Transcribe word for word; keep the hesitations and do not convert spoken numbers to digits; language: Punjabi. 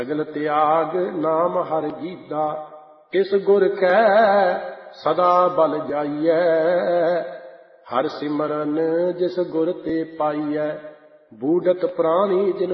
ਸਗਲ ਤਿਆਗ ਨਾਮ ਹਰਿ ਜੀਦਾ, ਇਸ ਗੁਰ ਕੈ ਸਦਾ ਬਲ ਜਾਈਐ। ਹਰਿ ਸਿਮਰਨ ਜਿਸ ਗੁਰ ਤੇ ਪਾਈਐ, ਬੂਢਤ ਪ੍ਰਾਣੀ ਜਿਨ